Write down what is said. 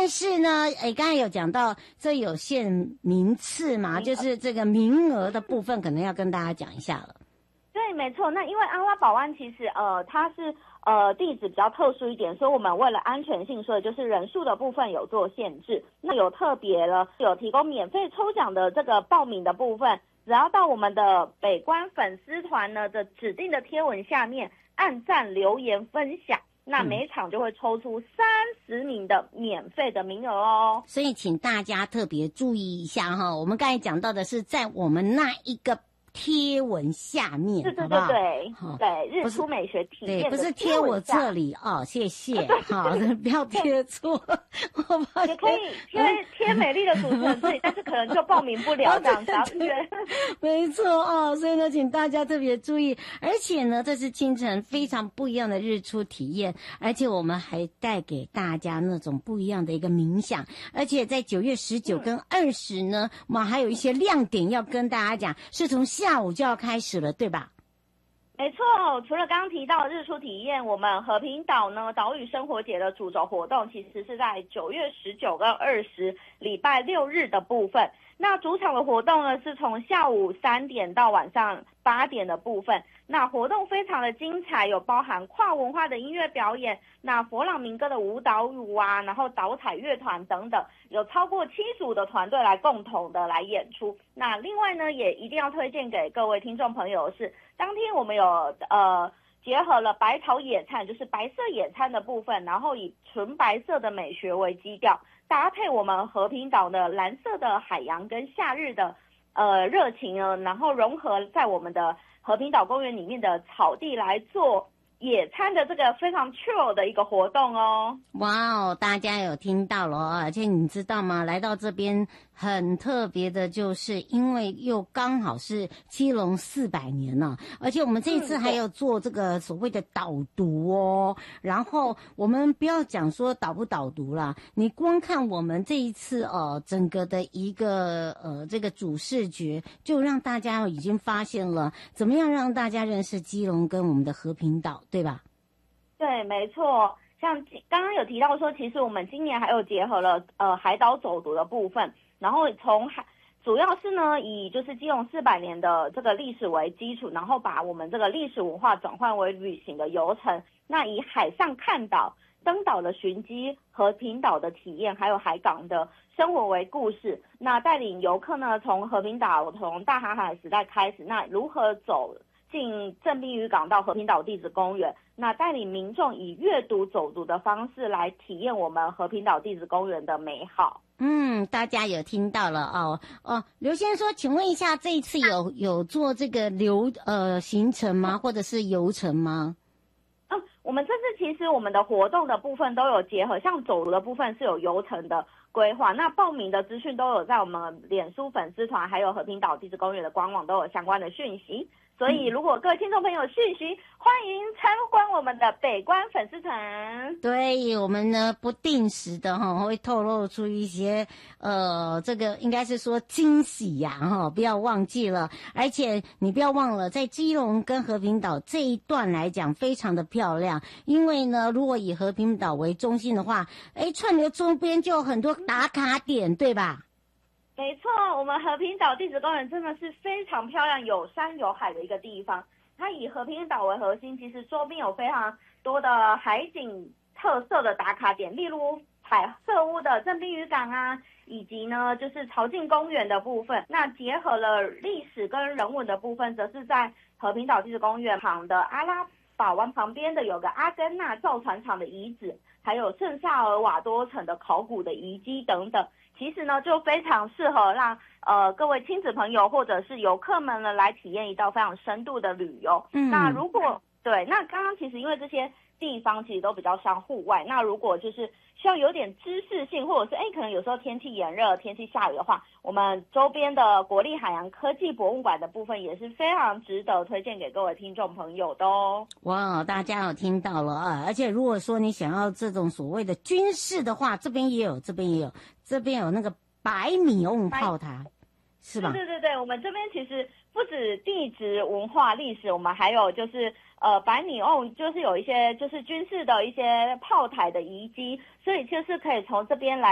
但是呢，刚才有讲到这有限名次嘛，就是这个名额的部分，可能要跟大家讲一下了。 对，没错。那因为阿拉保安其实它是地址比较特殊一点，所以我们为了安全性，所以就是人数的部分有做限制。那有特别了，有提供免费抽奖的这个报名的部分，只要到我们的北关粉丝团呢的指定的贴文下面按赞留言分享，那每场就会抽出30名的免费的名额哦。 所以请大家特别注意一下哈，我们刚才讲到的是在我们那一个贴文下面， 对，日出美学体验， 对，不是贴我这里哦，谢谢，好，不要贴错， 也可以贴美丽的主持人这里，但是可能就报名不了这样子， 没错哦，所以呢，请大家特别注意，而且呢，这是清晨非常不一样的日出体验，而且我们还带给大家那种不一样的一个冥想，而且在9月19跟20呢，我们还有一些亮点要跟大家讲，是从下午就要开始了，对吧？ 没错，除了刚刚提到的日出体验，我们和平岛呢岛屿生活节的主轴活动其实是在9月19跟20礼拜6日的部分。那主场的活动呢是从下午3点到晚上8点的部分。那活动非常的精彩，有包含跨文化的音乐表演，那佛朗明哥的舞蹈舞啊，然后导彩乐团等等，有超过7组的团队来共同的来演出。那另外呢，也一定要推荐给各位听众朋友的是，当天我们有结合了百草野餐，就是白色野餐的部分，然后以纯白色的美学为基调，搭配我们和平岛的蓝色的海洋跟夏日的热情呢，然后融合在我们的和平岛公园里面的草地来做野餐的这个非常 chill 的一个活动哦。 哇哦，大家有听到了哦，而且你知道吗？来到这边很特别的，就是因为又刚好是基隆400年了，而且我们这一次还有做这个所谓的导读哦。然后我们不要讲说导不导读啦，你光看我们这一次整个的一个这个主视觉，就让大家已经发现了怎么样让大家认识基隆跟我们的和平岛，对吧？ 对，没错。像刚刚有提到说，其实我们今年还有结合了海岛走读的部分，然后主要是呢以就是基隆400年的这个历史为基础，然后把我们这个历史文化转换为旅行的游程。那以海上看岛、登岛的寻机、和平岛的体验，还有海港的生活为故事。那带领游客呢从和平岛从大航海时代开始，那如何走进正滨渔港到和平岛地质公园，那带领民众以阅读走读的方式来体验我们和平岛地质公园的美好。 大家有听到了哦。刘先生说，请问一下，这一次有做这个行程吗？或者是游程吗？ 我们这次其实我们的活动的部分都有结合，像走读的部分是有游程的规划，那报名的资讯都有在我们脸书粉丝团还有和平岛地质公园的官网都有相关的讯息。所以如果各位听众朋友讯息，欢迎参观我们的北关粉丝团。 对，我们呢不定时的会透露出一些这个应该是说惊喜呀不要忘记了。而且你不要忘了，在基隆跟和平岛这一段来讲非常的漂亮，因为呢如果以和平岛为中心的话，串流周边就有很多打卡点，对吧？ 没错，我们和平岛地质公园真的是非常漂亮，有山有海的一个地方。它以和平岛为核心，其实周边有非常多的海景特色的打卡点，例如彩色屋的正滨渔港啊，以及呢就是潮境公园的部分。那结合了历史跟人文的部分，则是在和平岛地质公园旁的阿拉法湾旁边的有个阿根纳造船厂的遗址，还有圣萨尔瓦多城的考古的遗迹等等。其实呢，就非常适合让各位亲子朋友或者是游客们呢来体验一道非常深度的旅游。那如果那刚刚其实因为这些地方其实都比较像户外，那如果就是需要有点知识性，或者是可能有时候天气炎热、天气下雨的话，我们周边的国立海洋科技博物馆的部分也是非常值得推荐给各位听众朋友的哦。 哇，大家有听到了啊！而且如果说你想要这种所谓的军事的话，这边也有那个百米瓮炮台，是吧？ 对，我们这边其实不止地质文化历史，我们还有就是百米瓮，就是有一些就是军事的一些炮台的遗迹，所以就是可以从这边来